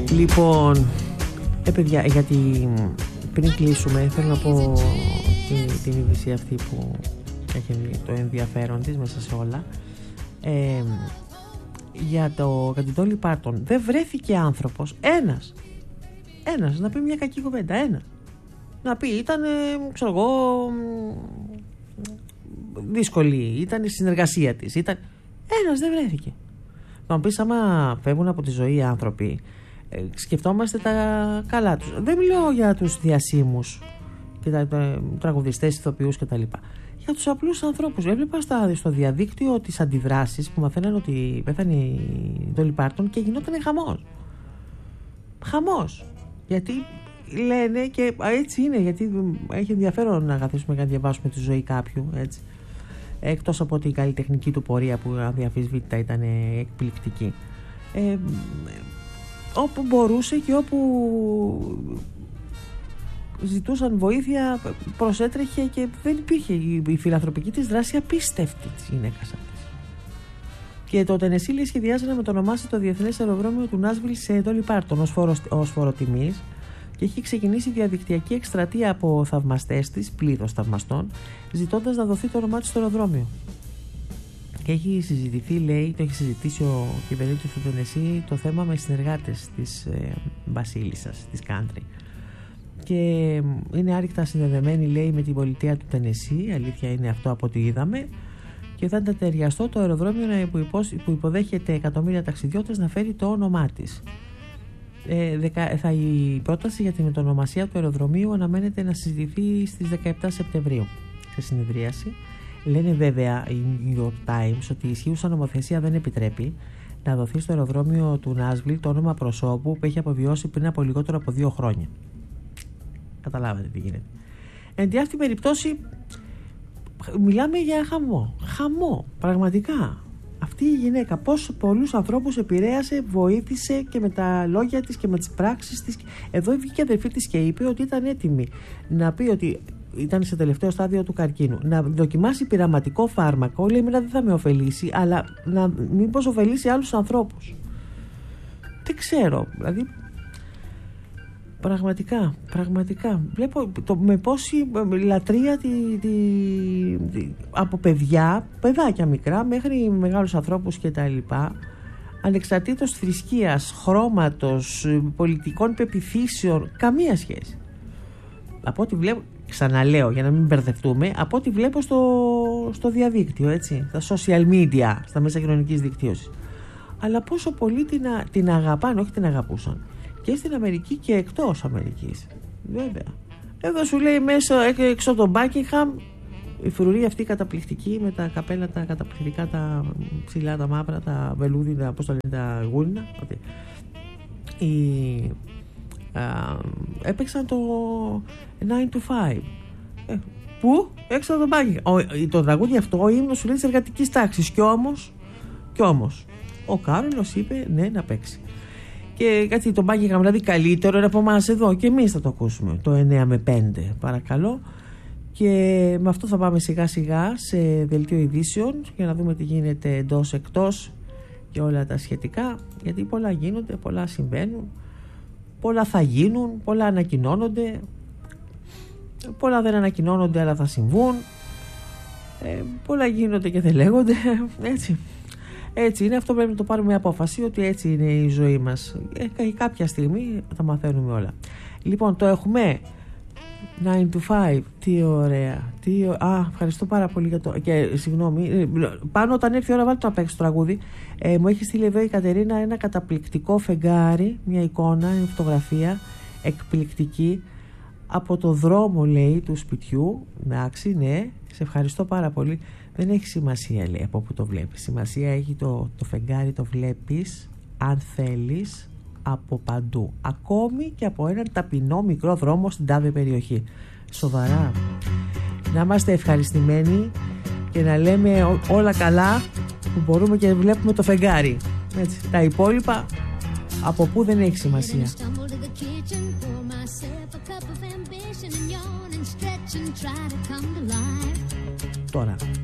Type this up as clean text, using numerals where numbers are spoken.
Λοιπόν, παιδιά, γιατί πριν κλείσουμε θέλω να πω την είδηση αυτή που έχει το ενδιαφέρον της μέσα σε όλα. Για την Dolly Parton δεν βρέθηκε άνθρωπος ένας να πει μια κακή κουβέντα. Να πει ήταν, ξέρω εγώ, δύσκολη, ήταν η συνεργασία της, ένας δεν βρέθηκε. Να πεις, άμα φεύγουν από τη ζωή οι άνθρωποι, σκεφτόμαστε τα καλά τους. Δεν μιλάω για τους διασύμους και τα τραγουδιστές, ηθοποιούς κτλ. Για τους απλούς ανθρώπους. Έβλεπα στο διαδίκτυο τις αντιδράσεις που μαθαίνανε ότι πέθανε η Dolly Parton και γινόταν χαμός. Γιατί λένε, και έτσι είναι, γιατί έχει ενδιαφέρον να καθίσουμε και να διαβάσουμε τη ζωή κάποιου, έτσι. Εκτός από την καλλιτεχνική του πορεία που αδιαφυσβήτητα ήταν εκπληκτική. Όπου μπορούσε και όπου ζητούσαν βοήθεια προσέτρεχε και δεν υπήρχε. Η φιλανθρωπική της δράση απίστευτη της γυναίκας αυτής. Και το Tennessee λέει σχεδιάζει να μετονομάσει το διεθνές αεροδρόμιο του Nashville σε Dolly Parton ως φοροτιμής και έχει ξεκινήσει διαδικτυακή εκστρατεία από θαυμαστές της, πλήθος θαυμαστών, ζητώντας να δοθεί το όνομά της στο αεροδρόμιο. Και έχει συζητηθεί, λέει, το έχει συζητήσει ο κυβερνήτης του Tennessee το θέμα με συνεργάτες της βασίλισσας, της country. Και είναι άρρηκτα συνδεδεμένη, λέει, με την πολιτεία του Tennessee, αλήθεια είναι αυτό από ό,τι είδαμε, και θα ταιριαστώ το αεροδρόμιο που υποδέχεται εκατομμύρια ταξιδιώτες να φέρει το όνομά της. Η πρόταση για τη μετονομασία του αεροδρομίου αναμένεται να συζητηθεί στις 17 Σεπτεμβρίου σε συνεδρίαση. Λένε βέβαια οι New York Times ότι η ισχύουσα νομοθεσία δεν επιτρέπει να δοθεί στο αεροδρόμιο του Nashville το όνομα προσώπου που έχει αποβιώσει πριν από λιγότερο από 2 χρόνια. Καταλάβατε τι γίνεται. Εν τη αυτή περιπτώσει μιλάμε για χαμό, πραγματικά. Αυτή η γυναίκα πόσους πολλούς ανθρώπους επηρέασε, βοήθησε και με τα λόγια της και με τις πράξεις της. Εδώ βγήκε η αδερφή της και είπε ότι ήταν έτοιμη να πει ότι ήταν σε τελευταίο στάδιο του καρκίνου, να δοκιμάσει πειραματικό φάρμακο. Λέει, εμένα δεν θα με ωφελήσει, αλλά μήπως ωφελήσει άλλους ανθρώπους. Δεν ξέρω, δηλαδή πραγματικά βλέπω με πόση λατρεία από παιδάκια μικρά μέχρι μεγάλους ανθρώπους και τα λοιπά, ανεξαρτήτως θρησκείας, χρώματος, πολιτικών πεποιθήσεων, καμία σχέση. Από ό,τι βλέπω, ξαναλέω για να μην μπερδευτούμε, από ό,τι βλέπω στο διαδίκτυο, έτσι, στα social media, στα μέσα κοινωνικής δικτύωσης, αλλά πόσο πολύ την αγαπάνε, όχι την αγαπούσαν, και στην Αμερική και εκτός Αμερικής. Βέβαια. Εδώ σου λέει μέσα έξω από τον Buckingham η φρουρή αυτή καταπληκτική με τα καπέλα τα καταπληκτικά, τα ψηλά, τα μαύρα, τα βελούδινα, πώς το λένε, τα γούνινα. Έπαιξαν το 9 to 5. Πού? Έξω από τον Buckingham. Το τραγούδι αυτό, ο ύμνος σου λέει της εργατικής τάξης. Κι όμως ο Κάρολος είπε ναι, να παίξει. Και κάτι το Buckingham, δηλαδή καλύτερο είναι από εμάς εδώ, και εμείς θα το ακούσουμε το 9 με 5 παρακαλώ. Και με αυτό θα πάμε σιγά σιγά σε δελτίο ειδήσεων για να δούμε τι γίνεται εντός εκτός και όλα τα σχετικά, γιατί πολλά γίνονται, πολλά συμβαίνουν, πολλά θα γίνουν, πολλά ανακοινώνονται, πολλά δεν ανακοινώνονται αλλά θα συμβούν, πολλά γίνονται και δεν λέγονται, έτσι είναι, αυτό πρέπει να το πάρουμε απόφαση ότι έτσι είναι η ζωή μας. Κάποια στιγμή θα μαθαίνουμε όλα. Λοιπόν, το έχουμε 9 to 5, τι ωραία. Ευχαριστώ πάρα πολύ για το. Και συγγνώμη, πάνω όταν έρθει η ώρα, βάλτε το να παίξει το τραγούδι. Μου έχει στείλει εδώ η Κατερίνα ένα καταπληκτικό φεγγάρι, μια εικόνα, μια φωτογραφία εκπληκτική από το δρόμο, λέει, του σπιτιού. Εντάξει, ναι, σε ευχαριστώ πάρα πολύ. Δεν έχει σημασία, λέει, από που το βλέπεις. Σημασία έχει το φεγγάρι, το βλέπεις, αν θέλεις, από παντού. Ακόμη και από έναν ταπεινό μικρό δρόμο στην τάδε περιοχή. Σοβαρά. Να είμαστε ευχαριστημένοι και να λέμε όλα καλά που μπορούμε και βλέπουμε το φεγγάρι. Έτσι. Τα υπόλοιπα από πού δεν έχει σημασία. Τώρα